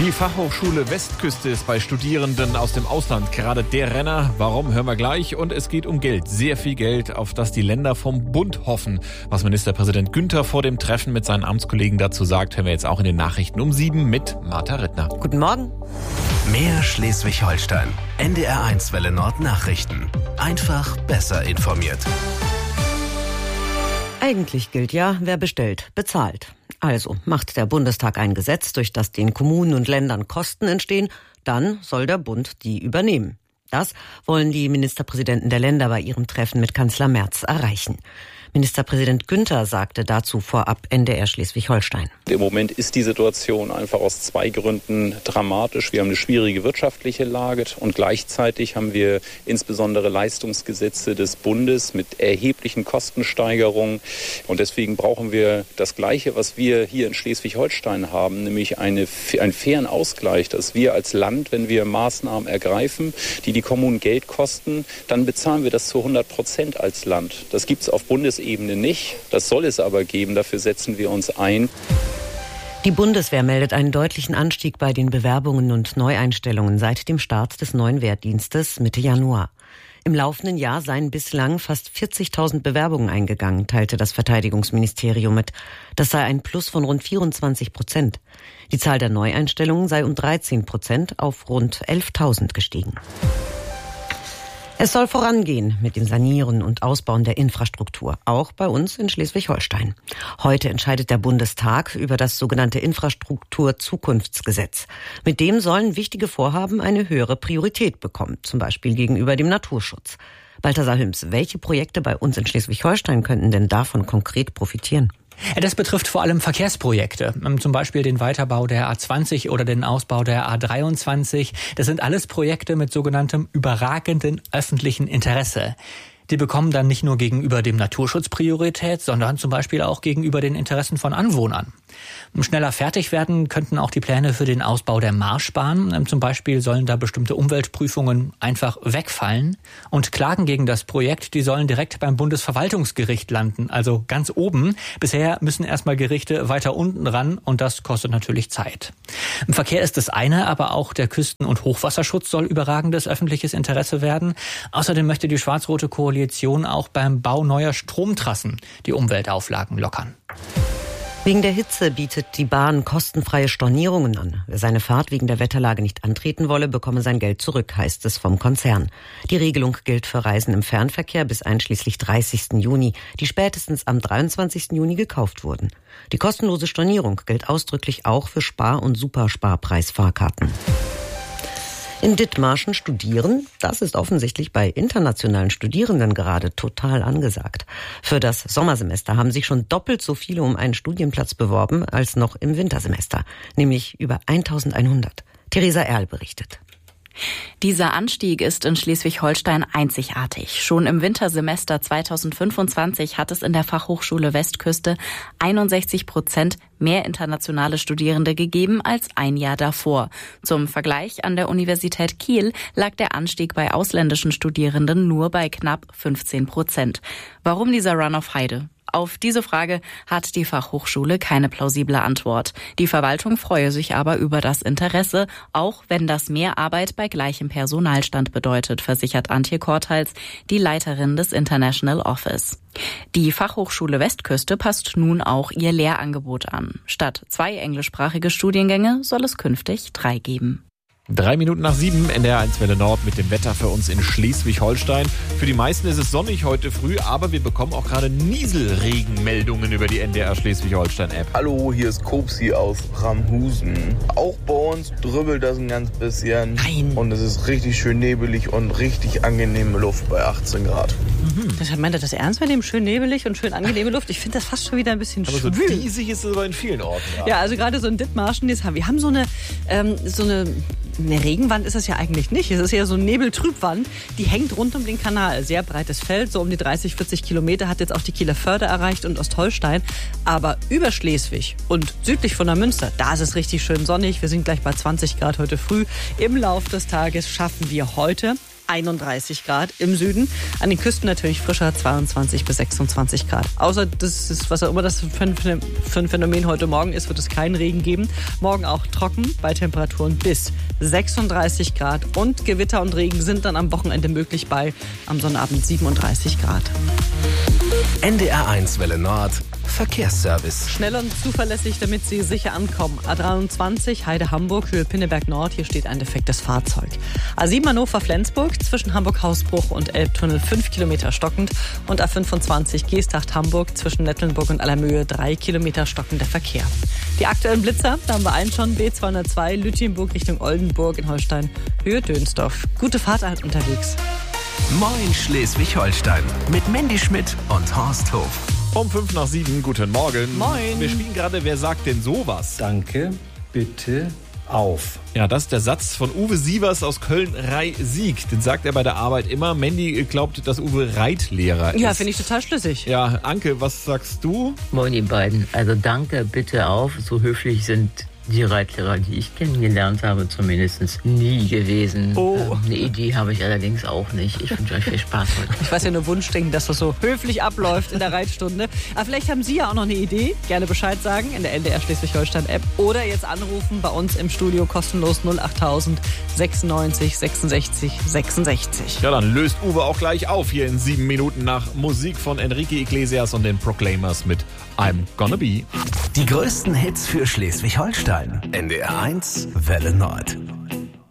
Die Fachhochschule Westküste ist bei Studierenden aus dem Ausland gerade der Renner. Warum, hören wir gleich. Und es geht um Geld. Sehr viel Geld, auf das die Länder vom Bund hoffen. Was Ministerpräsident Günther vor dem Treffen mit seinen Amtskollegen dazu sagt, hören wir jetzt auch in den Nachrichten um 7 mit Martha Rittner. Guten Morgen. Mehr Schleswig-Holstein. NDR1 Welle Nord Nachrichten. Einfach besser informiert. Eigentlich gilt ja, wer bestellt, bezahlt. Also macht der Bundestag ein Gesetz, durch das den Kommunen und Ländern Kosten entstehen, dann soll der Bund die übernehmen. Das wollen die Ministerpräsidenten der Länder bei ihrem Treffen mit Kanzler Merz erreichen. Ministerpräsident Günther sagte dazu vorab NDR Schleswig-Holstein. Im Moment ist die Situation einfach aus 2 Gründen dramatisch. Wir haben eine schwierige wirtschaftliche Lage und gleichzeitig haben wir insbesondere Leistungsgesetze des Bundes mit erheblichen Kostensteigerungen. Und deswegen brauchen wir das Gleiche, was wir hier in Schleswig-Holstein haben, nämlich einen fairen Ausgleich, dass wir als Land, wenn wir Maßnahmen ergreifen, die Kommunen Geld kosten, dann bezahlen wir das zu 100% als Land. Das gibt es auf Bundesebene nicht. Das soll es aber geben. Dafür setzen wir uns ein. Die Bundeswehr meldet einen deutlichen Anstieg bei den Bewerbungen und Neueinstellungen seit dem Start des neuen Wehrdienstes Mitte Januar. Im laufenden Jahr seien bislang fast 40.000 Bewerbungen eingegangen, teilte das Verteidigungsministerium mit. Das sei ein Plus von rund 24%. Die Zahl der Neueinstellungen sei um 13% auf rund 11.000 gestiegen. Es soll vorangehen mit dem Sanieren und Ausbauen der Infrastruktur, auch bei uns in Schleswig-Holstein. Heute entscheidet der Bundestag über das sogenannte Infrastruktur-Zukunftsgesetz. Mit dem sollen wichtige Vorhaben eine höhere Priorität bekommen, zum Beispiel gegenüber dem Naturschutz. Balthasar Hüms, welche Projekte bei uns in Schleswig-Holstein könnten denn davon konkret profitieren? Das betrifft vor allem Verkehrsprojekte, zum Beispiel den Weiterbau der A20 oder den Ausbau der A23. Das sind alles Projekte mit sogenanntem überragenden öffentlichen Interesse. Die bekommen dann nicht nur gegenüber dem Naturschutz Priorität, sondern zum Beispiel auch gegenüber den Interessen von Anwohnern. Schneller fertig werden könnten auch die Pläne für den Ausbau der Marschbahn. Zum Beispiel sollen da bestimmte Umweltprüfungen einfach wegfallen. Und Klagen gegen das Projekt, die sollen direkt beim Bundesverwaltungsgericht landen, also ganz oben. Bisher müssen erstmal Gerichte weiter unten ran und das kostet natürlich Zeit. Im Verkehr ist das eine, aber auch der Küsten- und Hochwasserschutz soll überragendes öffentliches Interesse werden. Außerdem möchte die schwarz-rote Koalition auch beim Bau neuer Stromtrassen die Umweltauflagen lockern. Wegen der Hitze bietet die Bahn kostenfreie Stornierungen an. Wer seine Fahrt wegen der Wetterlage nicht antreten wolle, bekomme sein Geld zurück, heißt es vom Konzern. Die Regelung gilt für Reisen im Fernverkehr bis einschließlich 30. Juni, die spätestens am 23. Juni gekauft wurden. Die kostenlose Stornierung gilt ausdrücklich auch für Spar- und Supersparpreisfahrkarten. In Dithmarschen studieren, das ist offensichtlich bei internationalen Studierenden gerade total angesagt. Für das Sommersemester haben sich schon doppelt so viele um einen Studienplatz beworben als noch im Wintersemester, nämlich über 1100. Theresa Erl berichtet. Dieser Anstieg ist in Schleswig-Holstein einzigartig. Schon im Wintersemester 2025 hat es in der Fachhochschule Westküste 61% mehr internationale Studierende gegeben als ein Jahr davor. Zum Vergleich, an der Universität Kiel lag der Anstieg bei ausländischen Studierenden nur bei knapp 15%. Warum dieser Run auf Heide? Auf diese Frage hat die Fachhochschule keine plausible Antwort. Die Verwaltung freue sich aber über das Interesse, auch wenn das mehr Arbeit bei gleichem Personalstand bedeutet, versichert Antje Korthals, die Leiterin des International Office. Die Fachhochschule Westküste passt nun auch ihr Lehrangebot an. Statt 2 englischsprachige Studiengänge soll es künftig 3 geben. 3 Minuten nach 7, NDR1 Welle Nord mit dem Wetter für uns in Schleswig-Holstein. Für die meisten ist es sonnig heute früh, aber wir bekommen auch gerade Nieselregenmeldungen über die NDR Schleswig-Holstein-App. Hallo, hier ist Kopsi aus Ramhusen. Auch bei uns drübbelt das ein ganz bisschen. Nein. Und es ist richtig schön nebelig und richtig angenehme Luft bei 18 Grad. Das meint er das ernst mit dem schön nebelig und schön angenehme Luft? Ich finde das fast schon wieder ein bisschen Aber so schwül. diesig ist es aber in vielen Orten. Ja, also gerade so in Dithmarschen, wir haben so eine Regenwand ist es ja eigentlich nicht. Es ist ja so eine Nebeltrübwand, die hängt rund um den Kanal. Sehr breites Feld, so um die 30, 40 Kilometer hat jetzt auch die Kieler Förde erreicht und Ostholstein. Aber über Schleswig und südlich von der Münster, da ist es richtig schön sonnig. Wir sind gleich bei 20 Grad heute früh. Im Lauf des Tages schaffen wir heute 31 Grad im Süden. An den Küsten natürlich frischer, 22 bis 26 Grad. Außer das ist, was auch immer das für ein Phänomen heute Morgen ist, wird es keinen Regen geben. Morgen auch trocken bei Temperaturen bis 36 Grad. Und Gewitter und Regen sind dann am Wochenende möglich bei am Sonnabend 37 Grad. NDR1 Welle Nord. Verkehrsservice. Schnell und zuverlässig, damit Sie sicher ankommen. A23 Heide-Hamburg, Höhe Pinneberg Nord. Hier steht ein defektes Fahrzeug. A7 Hannover-Flensburg zwischen Hamburg-Hausbruch und Elbtunnel 5 Kilometer stockend. Und A25 Geesthacht-Hamburg zwischen Nettlenburg und Allermöhe 3 Kilometer stockender Verkehr. Die aktuellen Blitzer, da haben wir einen schon. B202 Lütjenburg Richtung Oldenburg in Holstein, Höhe Dönsdorf. Gute Fahrt unterwegs. Moin Schleswig-Holstein mit Mandy Schmidt und Horst Hof. Um 6:55, guten Morgen. Moin. Wir spielen gerade Wer sagt denn sowas? Danke, bitte, auf. Ja, das ist der Satz von Uwe Sievers aus Köln-Rhein-Sieg. Den sagt er bei der Arbeit immer. Mandy glaubt, dass Uwe Reitlehrer ist. Ja, finde ich total schlüssig. Ja, Anke, was sagst du? Moin, ihr beiden. Also danke, bitte auf. So höflich sind die Reitlehrer, die ich kennengelernt habe, zumindest nie gewesen. Oh. Eine Idee habe ich allerdings auch nicht. Ich wünsche euch viel Spaß heute. Ich weiß ja nur Wunschdenken, dass das so höflich abläuft in der Reitstunde. Aber vielleicht haben Sie ja auch noch eine Idee. Gerne Bescheid sagen in der NDR Schleswig-Holstein-App oder jetzt anrufen bei uns im Studio kostenlos 08000 96 66 66. Ja, dann löst Uwe auch gleich auf hier in 7 Minuten nach Musik von Enrique Iglesias und den Proclaimers mit I'm Gonna Be. Die größten Hits für Schleswig-Holstein. NDR1 Welle Nord.